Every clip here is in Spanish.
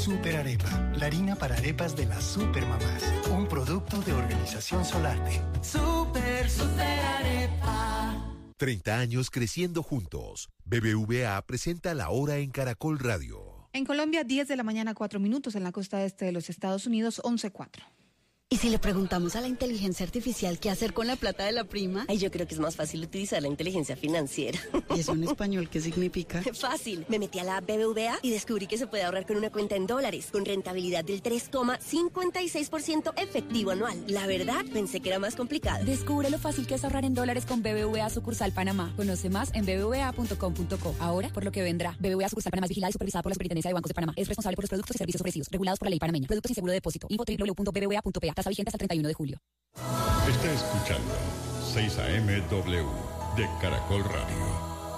Super Arepa, la harina para arepas de las supermamás. Un producto de Organización Solarte. Super Arepa. 30 años creciendo juntos. BBVA presenta La Hora en Caracol Radio. En Colombia, 10 de la mañana, 4 minutos. En la costa este de los Estados Unidos, 11:04. ¿Y si le preguntamos a la inteligencia artificial qué hacer con la plata de la prima? Ay, yo creo que es más fácil utilizar la inteligencia financiera. ¿Y eso en español qué significa? Fácil. Me metí a la app BBVA y descubrí que se puede ahorrar con una cuenta en dólares, con rentabilidad del 3,56% efectivo anual. La verdad, pensé que era más complicado. Descubre lo fácil que es ahorrar en dólares con BBVA Sucursal Panamá. Conoce más en bbva.com.co. Ahora, por lo que vendrá. BBVA Sucursal Panamá es vigilada y supervisada por la Superintendencia de Bancos de Panamá. Es responsable por los productos y servicios ofrecidos, regulados por la ley panameña. Productos sin seguro de depósito. Info www.bbva.pa. Tasa vigente hasta el 31 de julio. Está escuchando 6 AM/W de Caracol Radio.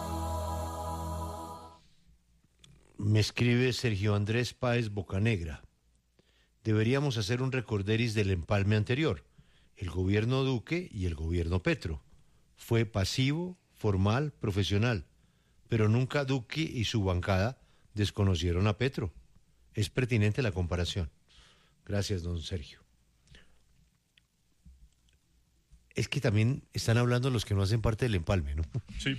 Me escribe Sergio Andrés Páez Bocanegra. Deberíamos hacer un recorderis del empalme anterior. El gobierno Duque y el gobierno Petro. Fue pasivo, formal, profesional. Pero nunca Duque y su bancada desconocieron a Petro. Es pertinente la comparación. Gracias, don Sergio. Es que también están hablando los que no hacen parte del empalme, ¿no? Sí.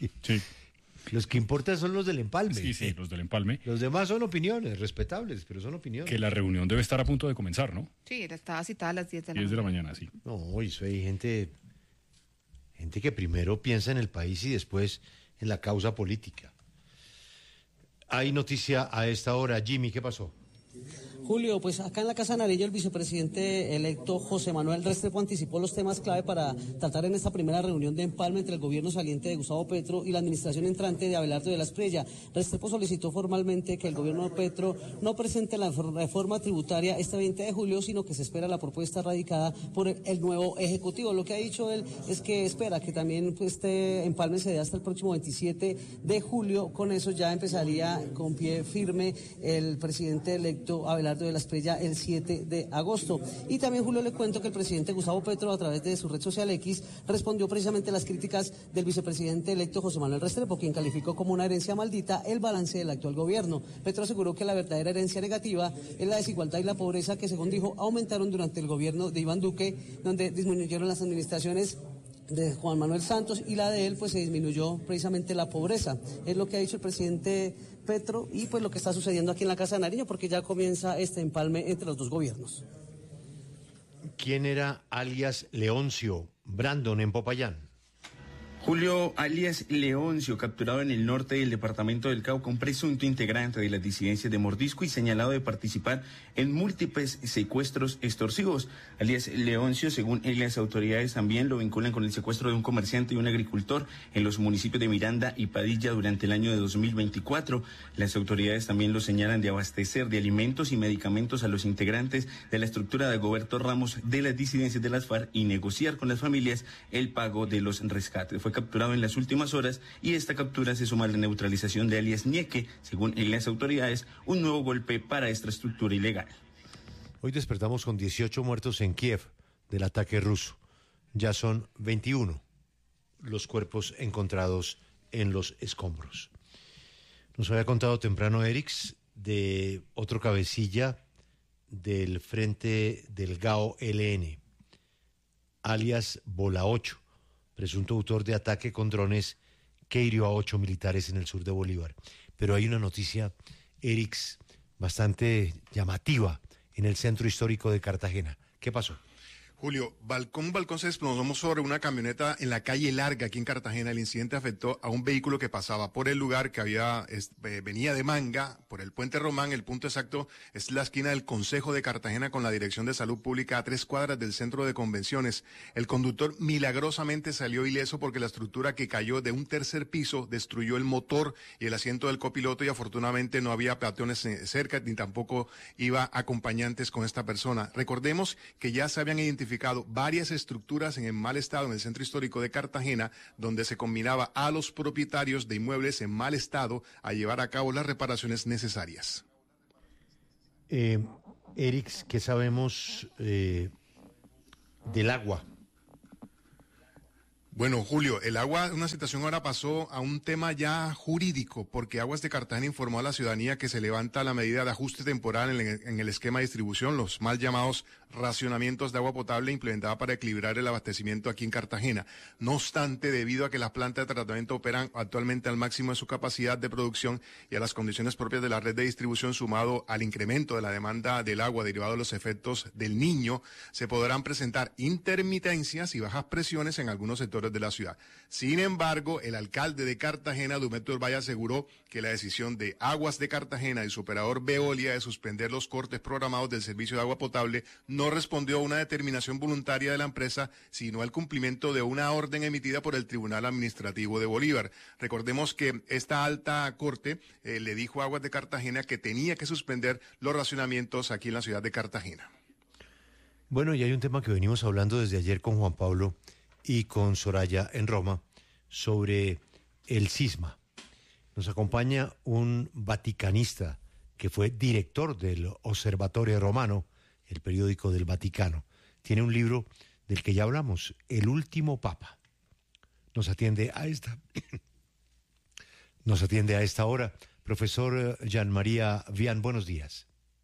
Los que importan son los del empalme. Sí, los del empalme. Los demás son opiniones, respetables, pero son opiniones. Que la reunión debe estar a punto de comenzar, ¿no? Sí, estaba citada a las 10 de la 10 de la mañana, sí. No, eso hay gente que primero piensa en el país y después en la causa política. Hay noticia a esta hora. Jimmy, ¿qué pasó? Julio, pues acá en la Casa Nariño el vicepresidente electo José Manuel Restrepo anticipó los temas clave para tratar en esta primera reunión de empalme entre el gobierno saliente de Gustavo Petro y la administración entrante de Abelardo de la Espriella. Restrepo solicitó formalmente que el gobierno de Petro no presente la reforma tributaria este 20 de julio, sino que se espera la propuesta radicada por el nuevo Ejecutivo. Lo que ha dicho él es que espera que también este empalme se dé hasta el próximo 27 de julio. Con eso ya empezaría con pie firme el presidente electo Abelardo de la Espriella el 7 de agosto. Y también, Julio, le cuento que el presidente Gustavo Petro, a través de su red social X, respondió precisamente a las críticas del vicepresidente electo José Manuel Restrepo, quien calificó como una herencia maldita el balance del actual gobierno. Petro aseguró que la verdadera herencia negativa es la desigualdad y la pobreza que, según dijo, aumentaron durante el gobierno de Iván Duque, donde disminuyeron las administraciones de Juan Manuel Santos, y la de él pues se disminuyó precisamente la pobreza. Es lo que ha dicho el presidente Petro y pues lo que está sucediendo aquí en la Casa de Nariño, porque ya comienza este empalme entre los dos gobiernos. ¿Quién era alias Leoncio Brandon en Popayán? Julio alias Leoncio, capturado en el norte del departamento del Cauca, un presunto integrante de las disidencias de Mordisco y señalado de participar en múltiples secuestros extorsivos. Alias Leoncio, según las autoridades, también lo vinculan con el secuestro de un comerciante y un agricultor en los municipios de Miranda y Padilla durante el año de 2024. Las autoridades también lo señalan de abastecer de alimentos y medicamentos a los integrantes de la estructura de Dagoberto Ramos de las disidencias de las FARC y negociar con las familias el pago de los rescates. Fue capturado en las últimas horas y esta captura se suma a la neutralización de alias Ñeque, según las autoridades, un nuevo golpe para esta estructura ilegal. Hoy despertamos con 18 muertos en Kiev del ataque ruso. Ya son 21 los cuerpos encontrados en los escombros. Nos había contado temprano Erix de otro cabecilla del frente del GAO-LN, alias Bola 8, presunto autor de ataque con drones que hirió a 8 militares en el sur de Bolívar. Pero hay una noticia, Erix, bastante llamativa en el centro histórico de Cartagena. ¿Qué pasó? Julio, un balcón se desplomó sobre una camioneta en la calle Larga, aquí en Cartagena. El incidente afectó a un vehículo que pasaba por el lugar, que venía de Manga, por el Puente Román. El punto exacto es la esquina del Consejo de Cartagena con la Dirección de Salud Pública a 3 cuadras del centro de convenciones. El conductor milagrosamente salió ileso porque la estructura que cayó de un tercer piso destruyó el motor y el asiento del copiloto, y afortunadamente no había peatones cerca ni tampoco iba acompañantes con esta persona. Recordemos que ya se habían identificado varias estructuras en mal estado en el centro histórico de Cartagena, donde se combinaba a los propietarios de inmuebles en mal estado a llevar a cabo las reparaciones necesarias. Erix, ¿qué sabemos del agua? Bueno, Julio, el agua, una situación ahora pasó a un tema ya jurídico, porque Aguas de Cartagena informó a la ciudadanía que se levanta la medida de ajuste temporal en el esquema de distribución, los mal llamados racionamientos de agua potable implementada para equilibrar el abastecimiento aquí en Cartagena. No obstante, debido a que las plantas de tratamiento operan actualmente al máximo de su capacidad de producción y a las condiciones propias de la red de distribución, sumado al incremento de la demanda del agua derivado de los efectos del Niño, se podrán presentar intermitencias y bajas presiones en algunos sectores de la ciudad. Sin embargo, el alcalde de Cartagena, Dumeto Urbay, aseguró que la decisión de Aguas de Cartagena y su operador Veolia de suspender los cortes programados del servicio de agua potable no respondió a una determinación voluntaria de la empresa, sino al cumplimiento de una orden emitida por el Tribunal Administrativo de Bolívar. Recordemos que esta alta corte le dijo a Aguas de Cartagena que tenía que suspender los racionamientos aquí en la ciudad de Cartagena. Bueno, y hay un tema que venimos hablando desde ayer con Juan Pablo y con Soraya en Roma sobre el cisma. Nos acompaña un vaticanista que fue director del Osservatore Romano, el periódico del Vaticano. Tiene un libro del que ya hablamos, El último Papa. Nos atiende a esta hora. Profesor Jean María Vian, buenos días.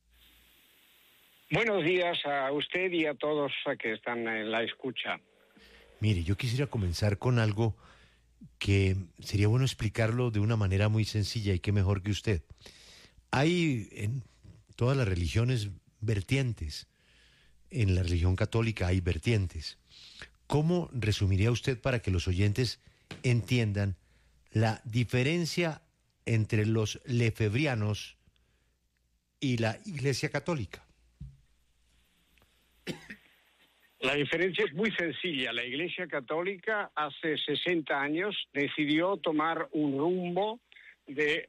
Buenos días a usted y a todos que están en la escucha. Mire, yo quisiera comenzar con algo que sería bueno explicarlo de una manera muy sencilla y qué mejor que usted. Hay en todas las religiones vertientes. En la religión católica hay vertientes. ¿Cómo resumiría usted para que los oyentes entiendan la diferencia entre los lefebrianos y la Iglesia Católica? La diferencia es muy sencilla. La Iglesia Católica hace 60 años decidió tomar un rumbo de,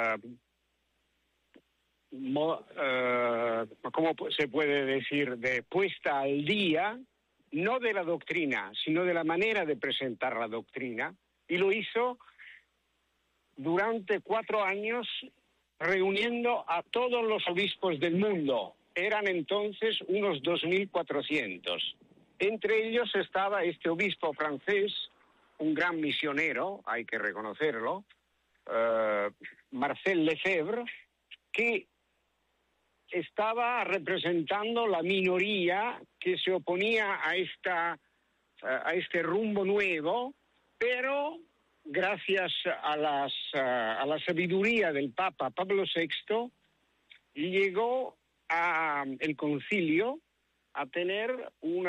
¿cómo se puede decir?, de puesta al día, no de la doctrina, sino de la manera de presentar la doctrina, y lo hizo durante 4 años reuniendo a todos los obispos del mundo. Eran entonces unos 2.400. Entre ellos estaba este obispo francés, un gran misionero, hay que reconocerlo, Marcel Lefebvre, que estaba representando la minoría que se oponía a este rumbo nuevo, pero gracias a la sabiduría del Papa Pablo VI, llegó el concilio a tener un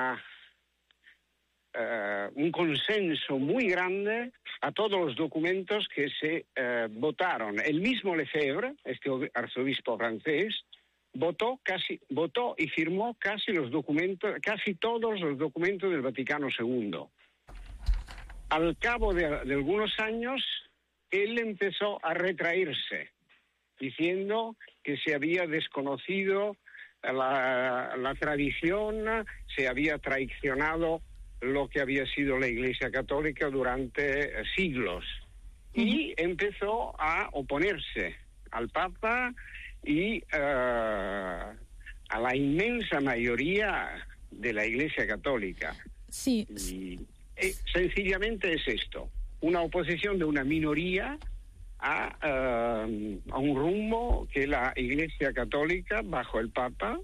consenso muy grande a todos los documentos que se votaron. El mismo Lefebvre, este arzobispo francés, votó y firmó casi todos los documentos del Vaticano II. Al cabo de algunos años, él empezó a retraerse, diciendo que se había desconocido la tradición, se había traicionado lo que había sido la Iglesia Católica durante siglos. Y empezó a oponerse al Papa y a la inmensa mayoría de la Iglesia Católica. Sí. Y sencillamente es esto, una oposición de una minoría a un rumbo que la Iglesia Católica, bajo el Papa,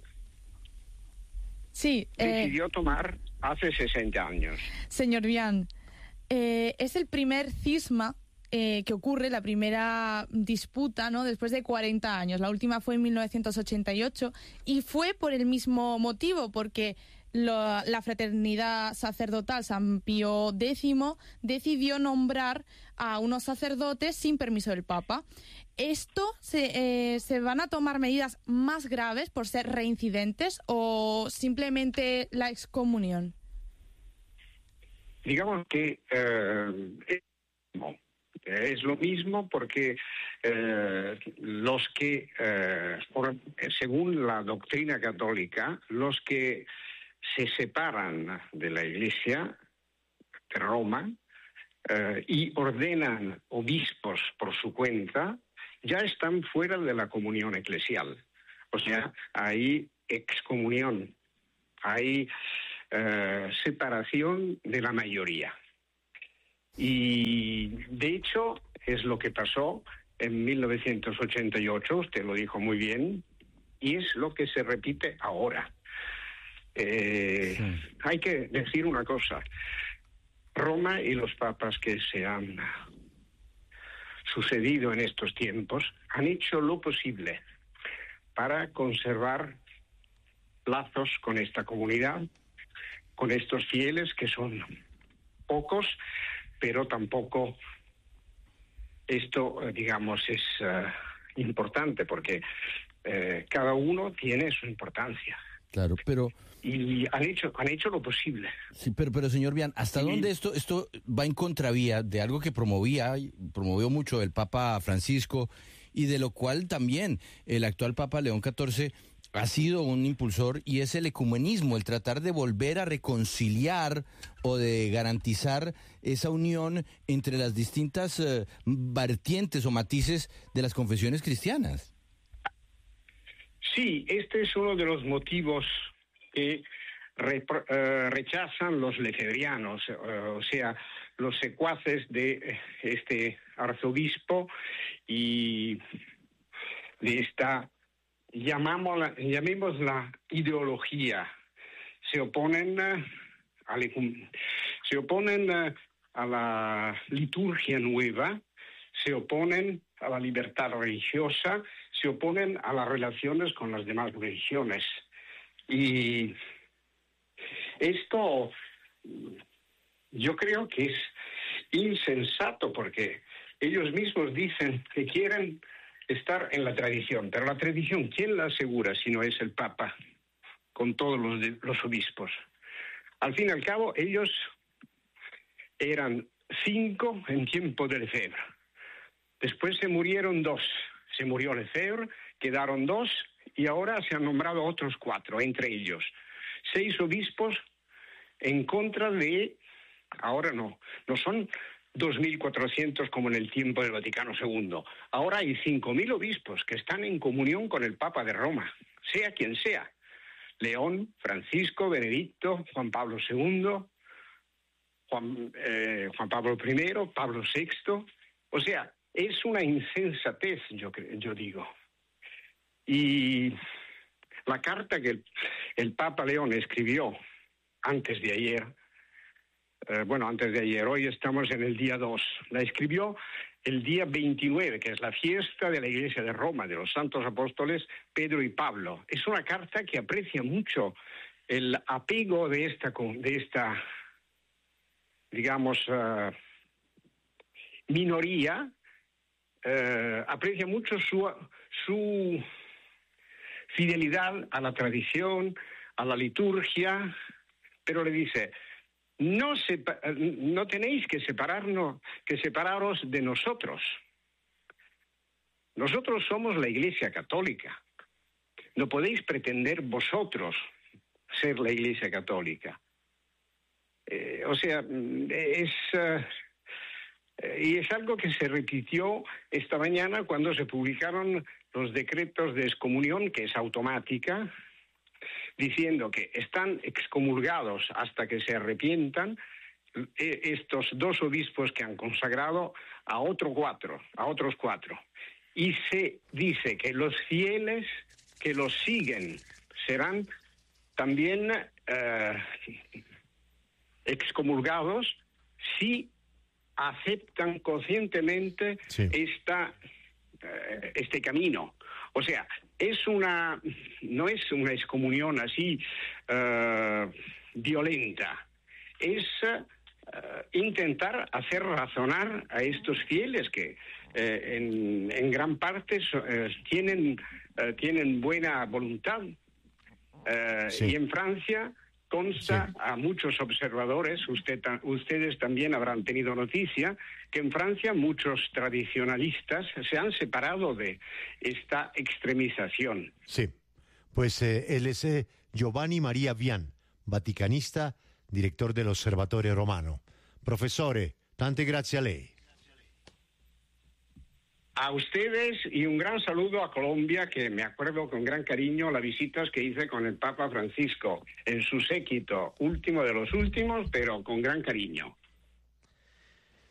decidió tomar hace 60 años. Señor Vian, es el primer cisma que ocurre, la primera disputa, ¿no?, después de 40 años. La última fue en 1988 y fue por el mismo motivo, porque la fraternidad sacerdotal San Pío X decidió nombrar a unos sacerdotes sin permiso del Papa. ¿Esto se van a tomar medidas más graves por ser reincidentes o simplemente la excomunión? Digamos que es lo mismo porque según la doctrina católica, los que se separan de la Iglesia de Roma y ordenan obispos por su cuenta, ya están fuera de la comunión eclesial. O sea, hay excomunión, hay separación de la mayoría. Y de hecho es lo que pasó en 1988, usted lo dijo muy bien, y es lo que se repite ahora. Hay que decir una cosa, Roma y los papas que se han sucedido en estos tiempos han hecho lo posible para conservar lazos con esta comunidad, con estos fieles que son pocos, pero tampoco esto, digamos, es importante porque cada uno tiene su importancia. Claro, pero... Y han hecho lo posible. Sí, pero señor Vian, ¿hasta dónde esto va en contravía de algo que promovió mucho el Papa Francisco y de lo cual también el actual Papa León XIV ha sido un impulsor, y es el ecumenismo, el tratar de volver a reconciliar o de garantizar esa unión entre las distintas vertientes o matices de las confesiones cristianas? Sí, este es uno de los motivos que rechazan los lefebvrianos, o sea, los secuaces de este arzobispo y de esta, llamémosla ideología. Se oponen a la liturgia nueva, se oponen a la libertad religiosa, se oponen a las relaciones con las demás religiones. Y esto yo creo que es insensato, porque ellos mismos dicen que quieren estar en la tradición, pero la tradición, ¿quién la asegura si no es el Papa con todos los obispos? Al fin y al cabo, ellos eran 5 en tiempo de Lefebvre. Después se murieron 2. Se murió Lefebvre, quedaron 2, y ahora se han nombrado otros 4, entre ellos 6 obispos en contra de... Ahora no son 2.400 como en el tiempo del Vaticano II. Ahora hay 5.000 obispos que están en comunión con el Papa de Roma, sea quien sea. León, Francisco, Benedicto, Juan Pablo II, Juan Pablo I, Pablo VI. O sea, es una insensatez, yo digo. Y la carta que el Papa León escribió antes de ayer, hoy estamos en el día 2, la escribió el día 29, que es la fiesta de la Iglesia de Roma, de los santos apóstoles Pedro y Pablo. Es una carta que aprecia mucho el apego de esta digamos, minoría, aprecia mucho su fidelidad a la tradición, a la liturgia, pero le dice: no tenéis que separaros de nosotros. Nosotros somos la Iglesia Católica. No podéis pretender vosotros ser la Iglesia Católica. Y es algo que se repitió esta mañana cuando se publicaron los decretos de excomunión, que es automática, diciendo que están excomulgados hasta que se arrepientan estos 2 obispos que han consagrado a otros 4. Y se dice que los fieles que los siguen serán también excomulgados si aceptan conscientemente este camino. O sea, no es una excomunión así violenta, es intentar hacer razonar a estos fieles que en gran parte tienen buena voluntad. Y en Francia consta a muchos observadores, ustedes también habrán tenido noticia, que en Francia muchos tradicionalistas se han separado de esta extremización. Sí, pues él es Giovanni Maria Vian, vaticanista, director del Osservatore Romano. Professore, tante grazie a lei. A ustedes, y un gran saludo a Colombia, que me acuerdo con gran cariño las visitas que hice con el Papa Francisco en su séquito, último de los últimos, pero con gran cariño.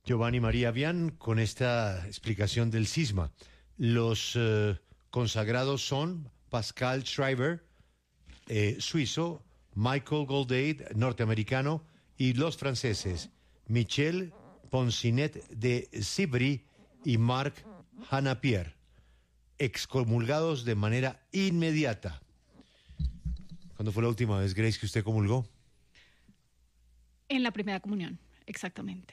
Giovanni María Vian, con esta explicación del sisma. Los consagrados son Pascal Schreiber, suizo, Michael Goldade, norteamericano, y los franceses Michel Ponsinet de Cibri y Marc Hanapierre, excomulgados de manera inmediata. ¿Cuándo fue la última vez, Grace, que usted comulgó? En la primera comunión, exactamente.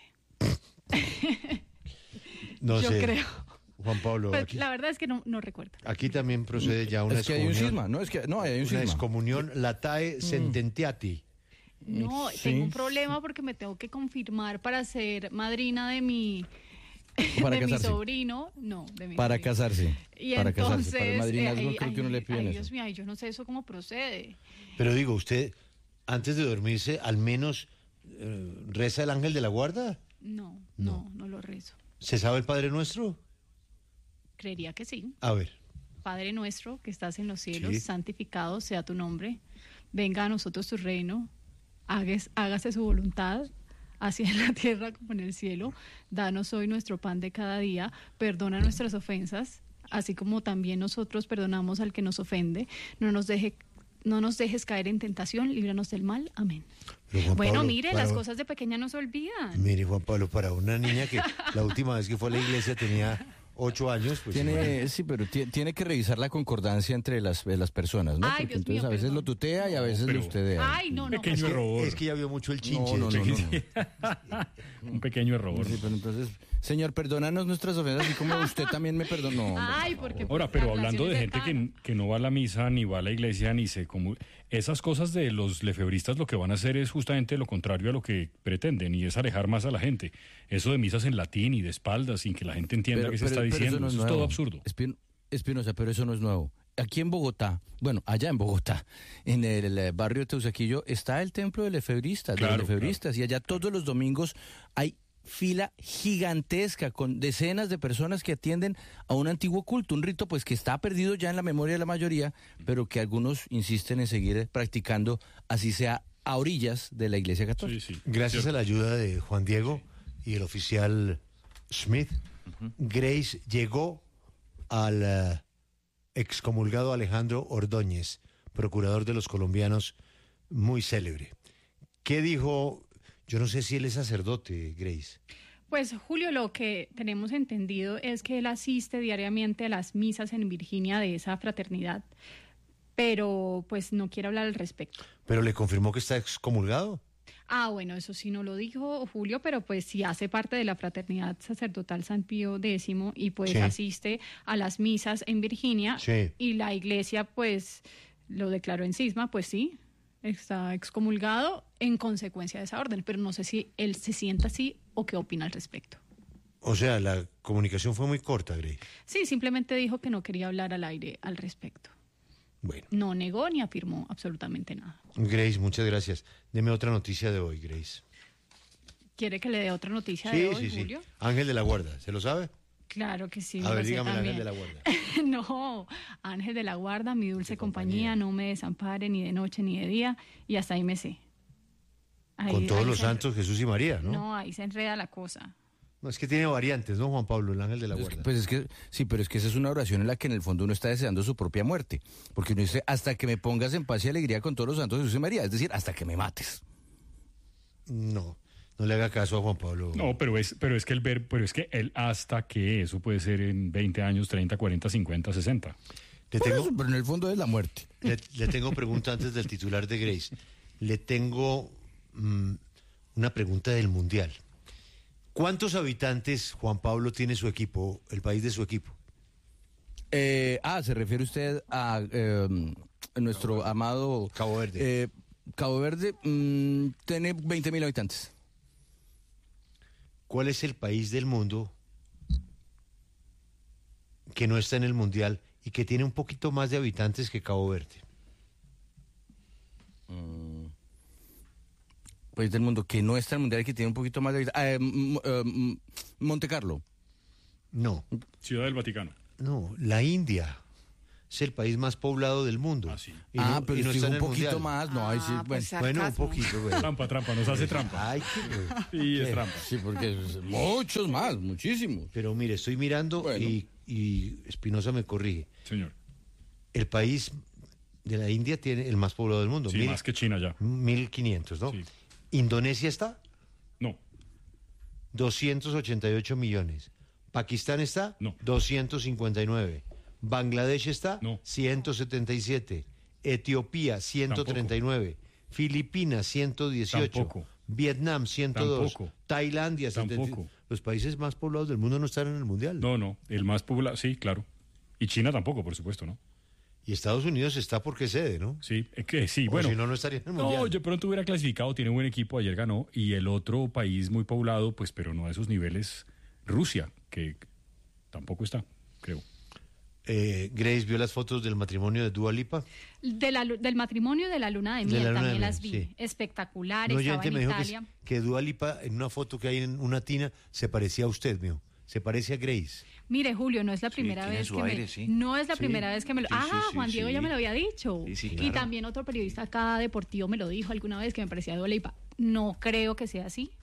No Yo sé. creo. Juan Pablo, Pues, aquí, la verdad es que no recuerdo. aquí también procede ya una Es que hay un excomunión. cisma, ¿no? Es que, no, hay un Una cisma. excomunión latae sententiati. No, Sí. tengo un problema porque me tengo que confirmar para ser madrina de mi, Para de mi casarse. sobrino. No, de mi Para sobrino. casarse. Y Para entonces, casarse. Para el madrinazgo ay, creo que uno le piden ay, eso. Dios mío, ay, yo no sé eso cómo procede. Pero digo, usted, antes de dormirse, al menos reza el ángel de la guarda. No lo rezo. ¿Se sabe el Padre Nuestro? Creería que sí. A ver. Padre nuestro que estás en los cielos, Sí. santificado sea tu nombre. Venga a nosotros tu reino. Hágase su voluntad, así en la tierra como en el cielo. Danos hoy nuestro pan de cada día. Perdona nuestras ofensas, así como también nosotros perdonamos al que nos ofende. No nos dejes caer en tentación, líbranos del mal. Amén. Pero, Juan Bueno, Pablo, mire, para- las cosas de pequeña no se olvidan. Mire, Juan Pablo, para una niña que la última vez que fue a la iglesia tenía 8 años, pues... Sí, pero tiene que revisar la concordancia entre las personas, ¿no? Ay, Porque Dios entonces mío, a veces perdón. lo tutea y a veces pero- lo ustedea. Ay, no, no. Pequeño Es que, error. es que ya vio mucho el chinche. No. Un pequeño error. Sí, pero entonces, señor, perdónanos nuestras ofensas, así como usted también me perdonó. Ay, porque Ahora, pues, pero la hablando de relación gente es cercana. que no va a la misa, ni va a la iglesia, ni se esas cosas de los lefebristas lo que van a hacer es justamente lo contrario a lo que pretenden, y es alejar más a la gente. Eso de misas en latín y de espaldas, sin que la gente entienda qué se está diciendo, eso es todo absurdo. Espinosa, pero eso no es nuevo. Aquí en Bogotá, bueno, allá en Bogotá, en el barrio de Teusaquillo, está el templo de los lefebristas, y allá todos los domingos hay fila gigantesca con decenas de personas que atienden a un antiguo culto, un rito pues que está perdido ya en la memoria de la mayoría, pero que algunos insisten en seguir practicando, así sea a orillas de la Iglesia Católica. Gracias a la ayuda de Juan Diego y el oficial Smith, Grace llegó al excomulgado Alejandro Ordóñez, procurador de los colombianos, muy célebre. ¿Qué dijo? Yo no sé si él es sacerdote, Grace. Pues Julio, lo que tenemos entendido es que él asiste diariamente a las misas en Virginia de esa fraternidad, pero pues no quiere hablar al respecto. ¿Pero le confirmó que está excomulgado? Ah, bueno, eso sí no lo dijo Julio, pero pues sí hace parte de la fraternidad sacerdotal San Pío X y pues Sí. asiste a las misas en Virginia, Sí. y la iglesia pues lo declaró en cisma, pues sí, está excomulgado en consecuencia de esa orden, pero no sé si él se sienta así o qué opina al respecto. O sea, la comunicación fue muy corta, Grace. Sí, simplemente dijo que no quería hablar al aire al respecto. Bueno. No negó ni afirmó absolutamente nada. Grace, muchas gracias. Deme otra noticia de hoy, Grace. ¿Quiere que le dé otra noticia Sí, de hoy, sí. Julio? Ángel de la Guarda, ¿se lo sabe? Claro que sí. A me ver, lo sé dígame el Ángel también. de la Guarda. No, Ángel de la Guarda, mi dulce compañía, no me desampare ni de noche ni de día, y hasta ahí me sé. Con todos ahí los se- santos, Jesús y María, ¿no? No, ahí se enreda la cosa. No, es que tiene variantes, ¿no, Juan Pablo, el Ángel de la Guarda? Pues es que, sí, pero es que esa es una oración en la que en el fondo uno está deseando su propia muerte. Porque uno dice, hasta que me pongas en paz y alegría con todos los santos de Jesús y María. Es decir, hasta que me mates. No le haga caso a Juan Pablo. No, pero es que el hasta que eso puede ser en 20 años, 30, 40, 50, 60. Pero en el fondo es la muerte. Le tengo pregunta antes del titular de Grace. Le tengo una pregunta del Mundial. ¿Cuántos habitantes, Juan Pablo, tiene su equipo, el país de su equipo? ¿Se refiere usted a nuestro amado Cabo Verde? Cabo Verde tiene 20.000 habitantes. ¿Cuál es el país del mundo que no está en el Mundial y que tiene un poquito más de habitantes que Cabo Verde? País del mundo que no está en el Mundial y que tiene un poquito más de habitantes. Monte Carlo. No. Ciudad del Vaticano. No, la India. es el país más poblado del mundo. Pero y no está en un el poquito mundial. más, no, ahí sí, Bueno, un poquito, güey. Trampa, nos hace trampa. Ay, Sí, es trampa. Sí, porque muchos más, muchísimos. Pero mire, estoy mirando y Espinosa me corrige. Señor. El país de la India tiene el más poblado del mundo. Sí, más que China ya. 1.500, ¿no? Sí. ¿Indonesia está? No. 288 millones. ¿Pakistán está? No. 259. ¿Bangladesh está? No. 177. ¿Etiopía? 139. Tampoco. ¿Filipinas? 118. Tampoco. ¿Vietnam? 102. Tampoco. ¿Tailandia? 70. Tampoco. Los países más poblados del mundo no están en el Mundial. No, el más poblado, sí, claro. Y China tampoco, por supuesto, ¿no? Y Estados Unidos está porque cede, ¿no? Sí, que sí, O bueno. si no, no estaría en el Mundial. No, yo pronto hubiera clasificado, tiene buen equipo, ayer ganó. Y el otro país muy poblado, pues, pero no a esos niveles, Rusia, que tampoco está, creo. Grace, ¿vio las fotos del matrimonio de Dua Lipa? Del matrimonio de la luna de miel, también las vi. Sí. Espectacular, Un estaba oyente en me dijo Italia. que Dua Lipa, en una foto que hay en una tina, se parecía a usted, mío. Se parece a Grace. Mire, Julio, no es la primera vez que no es la primera vez que me lo... Juan Diego ya me lo había dicho. Claro. Y también otro periodista acá deportivo me lo dijo alguna vez que me parecía Dua Lipa. No creo que sea así,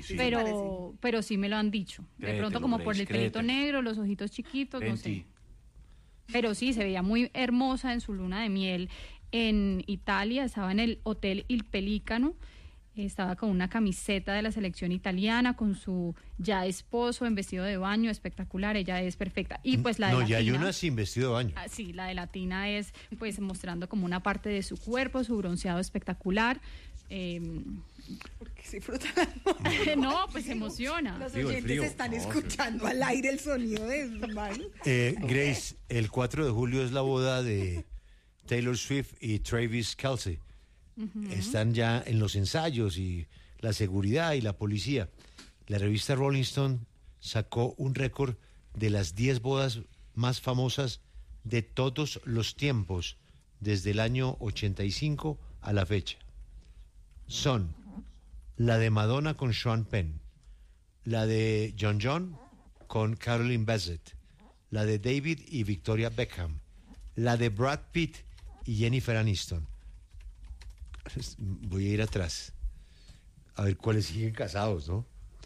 pero sí me lo han dicho. De pronto como por el pelito negro, los ojitos chiquitos, no sé. Pero sí, se veía muy hermosa en su luna de miel en Italia, estaba en el Hotel Il Pelícano. Estaba con una camiseta de la selección italiana, con su ya esposo en vestido de baño, espectacular, ella es perfecta. Y pues la de ya hay Latina, una sin vestido de baño. sí, la de Latina es pues mostrando como una parte de su cuerpo, su bronceado espectacular. Porque se frota no, pues se emociona. Los oyentes están escuchando al aire el sonido de sus manos. Grace, el 4 de julio es la boda de Taylor Swift y Travis Kelce. Están ya en los ensayos y la seguridad y la policía. La revista Rolling Stone sacó un récord de las 10 bodas más famosas de todos los tiempos desde el año 85 a la fecha. Son la de Madonna con Sean Penn, la de John con Caroline Bassett, la de David y Victoria Beckham, la de Brad Pitt y Jennifer Aniston. Voy a ir atrás a ver cuáles siguen casados, ¿no?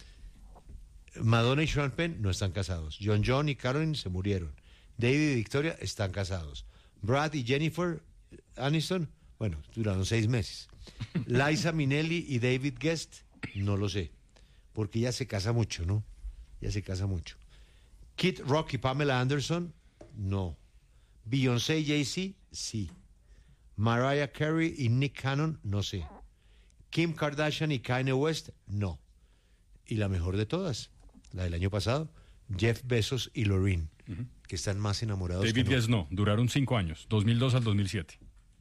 Madonna y Sean Penn no están casados. John y Caroline se murieron. David y Victoria están casados. Brad y Jennifer Aniston, bueno, duraron 6 meses. Liza Minnelli y David Guest, no lo sé, porque ella se casa mucho, ¿no? Ya se casa mucho. Kid Rock y Pamela Anderson, no. Beyoncé y Jay-Z, sí. Mariah Carey y Nick Cannon, no sé. Kim Kardashian y Kanye West, no. Y la mejor de todas, la del año pasado, Jeff Bezos y Loreen, que están más enamorados. David Guest no, duraron 5 años, 2002 al 2007.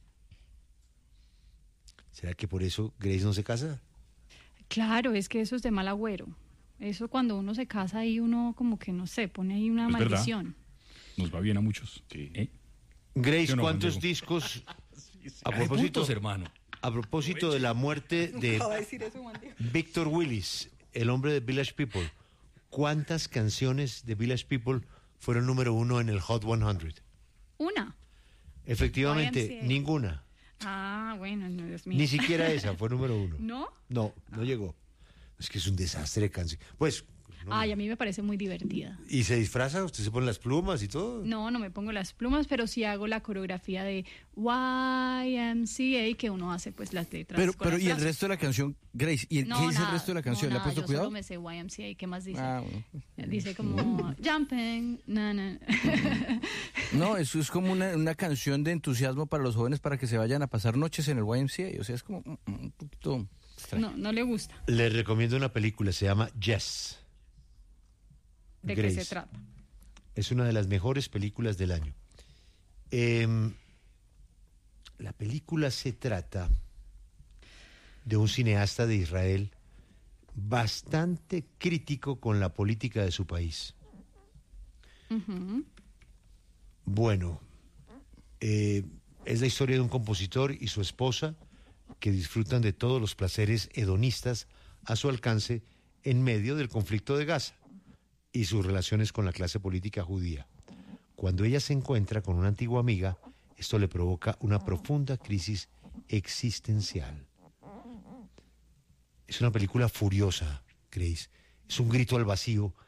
¿Será que por eso Grace no se casa? Claro, es que eso es de mal agüero. Eso cuando uno se casa ahí uno como que no sé, pone ahí una maldición. ¿Verdad? Nos va bien a muchos. Grace, ¿cuántos discos? A propósito, hermano. A propósito de la muerte de Victor Willis, el hombre de Village People, ¿cuántas canciones de Village People fueron número 1 en el Hot 100? Una. Efectivamente, YMCA. ninguna. Ah, bueno, no, Dios mío. Ni siquiera esa fue número 1. ¿No? No llegó. Es que es un desastre de canción. Pues. Ay, a mí me parece muy divertida. ¿Y se disfraza? ¿Usted se pone las plumas y todo? No me pongo las plumas, pero sí hago la coreografía de YMCA que uno hace pues las letras. Pero ¿y el resto de la canción, Grace? ¿Y qué dice el resto de la canción? ¿Le ha puesto cuidado? Yo solo me sé YMCA, ¿qué más dice? Bueno. Dice como jumping, No, eso es como una canción de entusiasmo para los jóvenes para que se vayan a pasar noches en el YMCA. O sea, es como un poquito extraño. No le gusta. Les recomiendo una película, se llama Yes. ¿De Grace. qué se trata? Es una de las mejores películas del año. La película se trata de un cineasta de Israel bastante crítico con la política de su país. Bueno, es la historia de un compositor y su esposa que disfrutan de todos los placeres hedonistas a su alcance en medio del conflicto de Gaza y sus relaciones con la clase política judía. Cuando ella se encuentra con una antigua amiga, esto le provoca una profunda crisis existencial. Es una película furiosa, Grace. Es un grito al vacío